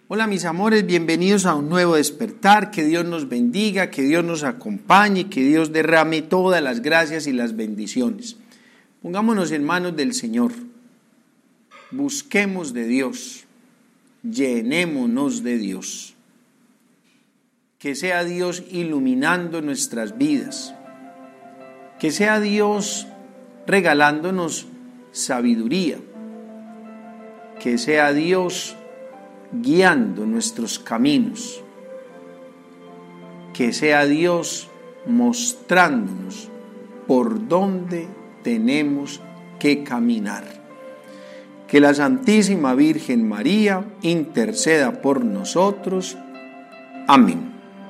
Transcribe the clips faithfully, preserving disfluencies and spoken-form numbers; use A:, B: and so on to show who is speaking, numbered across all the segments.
A: Hola mis amores, bienvenidos a un nuevo despertar, que Dios nos bendiga, que Dios nos acompañe, que Dios derrame todas las gracias y las bendiciones. Pongámonos en manos del Señor, busquemos de Dios, llenémonos de Dios. Que sea Dios iluminando nuestras vidas, que sea Dios regalándonos sabiduría, que sea Dios guiando nuestros caminos, que sea Dios mostrándonos por dónde tenemos que caminar. Que la Santísima Virgen María interceda por nosotros. Amén.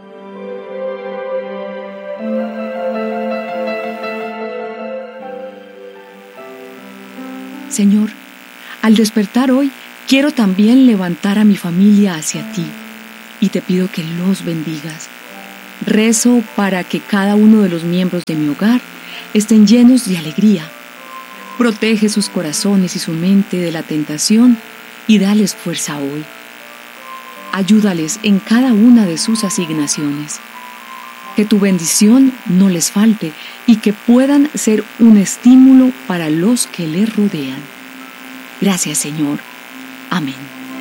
B: Señor, al despertar hoy, quiero también levantar a mi familia hacia ti y te pido que los bendigas. Rezo para que cada uno de los miembros de mi hogar estén llenos de alegría. Protege sus corazones y su mente de la tentación y dales fuerza hoy. Ayúdales en cada una de sus asignaciones. Que tu bendición no les falte y que puedan ser un estímulo para los que les rodean. Gracias, Señor. Amén.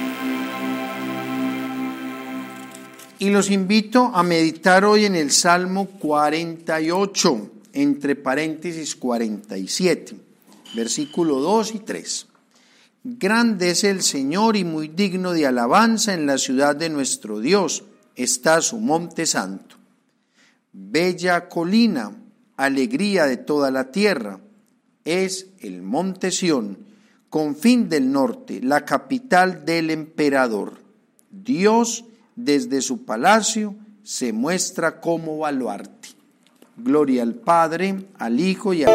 A: Y los invito a meditar hoy en el Salmo cuarenta y ocho, entre paréntesis cuarenta y siete, versículo dos y tres. Grande es el Señor y muy digno de alabanza en la ciudad de nuestro Dios, está su monte santo. Bella colina, alegría de toda la tierra, es el monte Sión, confín del norte, la capital del emperador. Dios desde su palacio se muestra como baluarte. Gloria al Padre, al Hijo y al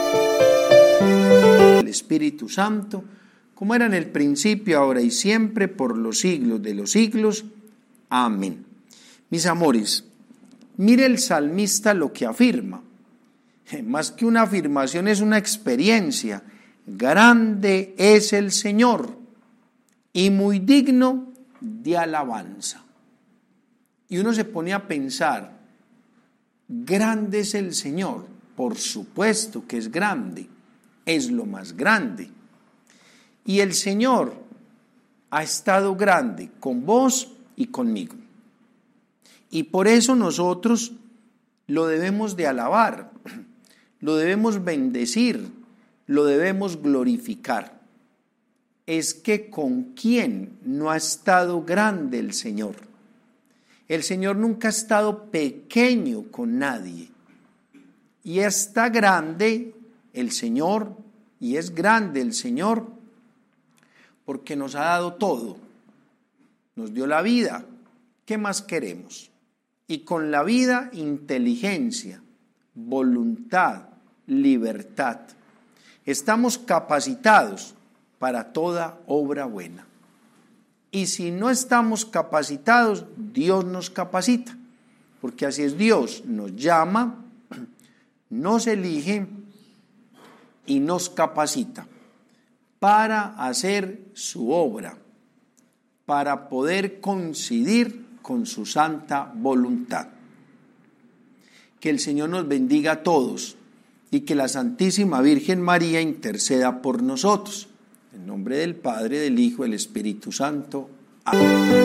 A: Espíritu Santo, como era en el principio, ahora y siempre, por los siglos de los siglos. Amén. Mis amores, mire el salmista lo que afirma. Más que una afirmación, es una experiencia. Grande es el Señor y muy digno de alabanza. Y uno se pone a pensar, grande es el Señor, por supuesto que es grande, es lo más grande. Y el Señor ha estado grande con vos y conmigo. Y por eso nosotros lo debemos de alabar, lo debemos bendecir, lo debemos glorificar. Es que con quién no ha estado grande el Señor. El Señor nunca ha estado pequeño con nadie. Y está grande el Señor, y es grande el Señor, porque nos ha dado todo. Nos dio la vida. ¿Qué más queremos? Y con la vida, inteligencia, voluntad, libertad. Estamos capacitados para toda obra buena. Y si no estamos capacitados, Dios nos capacita, porque así es Dios, nos llama, nos elige y nos capacita para hacer su obra, para poder coincidir con su santa voluntad. Que el Señor nos bendiga a todos y que la Santísima Virgen María interceda por nosotros. En nombre del Padre, del Hijo y del Espíritu Santo. Amén.